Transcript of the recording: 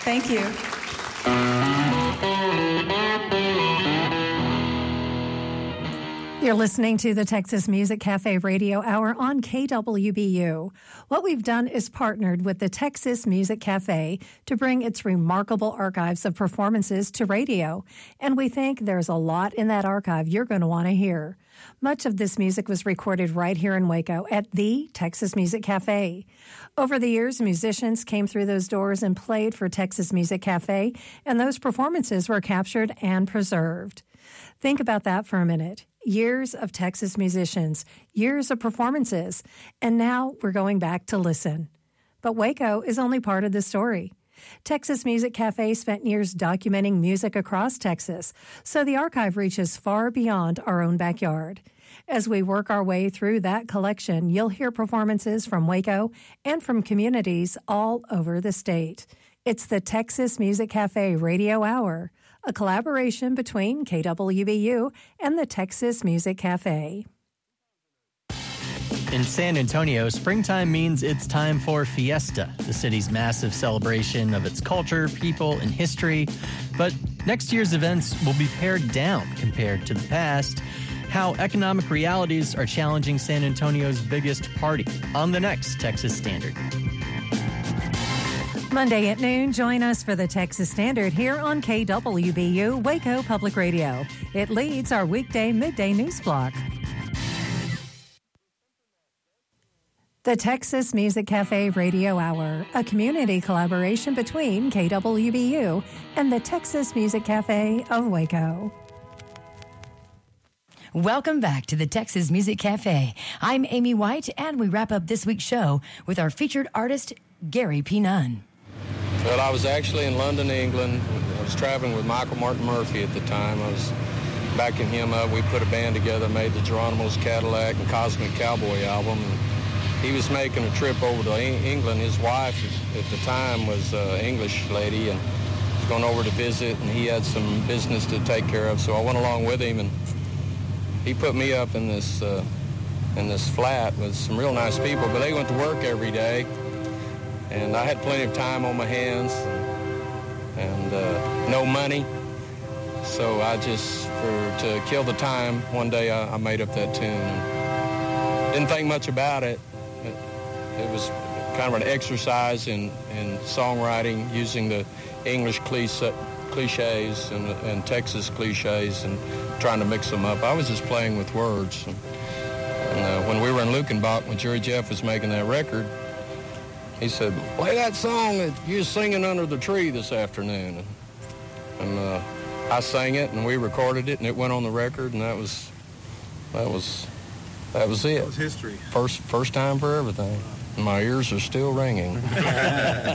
Thank you. You're listening to the Texas Music Cafe Radio Hour on KWBU. What we've done is partnered with the Texas Music Cafe to bring its remarkable archives of performances to radio. And we think there's a lot in that archive you're going to want to hear. Much of this music was recorded right here in Waco at the Texas Music Cafe. Over the years, musicians came through those doors and played for Texas Music Cafe, and those performances were captured and preserved. Think about that for a minute. Years of Texas musicians, years of performances, and now we're going back to listen. But Waco is only part of the story. Texas Music Cafe spent years documenting music across Texas, so the archive reaches far beyond our own backyard. As we work our way through that collection, you'll hear performances from Waco and from communities all over the state. It's the Texas Music Cafe Radio Hour, a collaboration between KWBU and the Texas Music Cafe. In San Antonio, springtime means it's time for Fiesta, the city's massive celebration of its culture, people, and history. But next year's events will be pared down compared to the past. How economic realities are challenging San Antonio's biggest party on the next Texas Standard. Monday at noon, join us for the Texas Standard here on KWBU Waco Public Radio. It leads our weekday midday news block. The Texas Music Cafe Radio Hour, a community collaboration between KWBU and the Texas Music Cafe of Waco. Welcome back to the Texas Music Cafe. I'm Amy White, and we wrap up this week's show with our featured artist, Gary P. Nunn. Well, I was actually in London, England. I was traveling with Michael Martin Murphey at the time. I was backing him up. We put a band together, made the Geronimo's Cadillac and Cosmic Cowboy album. And he was making a trip over to England. His wife at the time was an English lady and was going over to visit, and he had some business to take care of. So I went along with him, and he put me up in this flat with some real nice people, but they went to work every day. And I had plenty of time on my hands and no money. So I just, to kill the time, one day I made up that tune. And didn't think much about it. It was kind of an exercise in songwriting, using the English cliches and Texas cliches and trying to mix them up. I was just playing with words. And when we were in Lukenbach, when Jerry Jeff was making that record, he said, "Play that song that you were singing under the tree this afternoon." And I sang it, and we recorded it, and it went on the record, and that was it. That was history. First time for everything. My ears are still ringing.